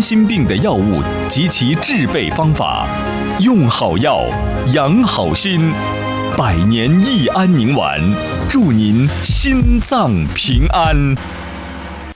心病的药物及其制备方法，用好药，养好心。百年益安宁丸，祝您心脏平安。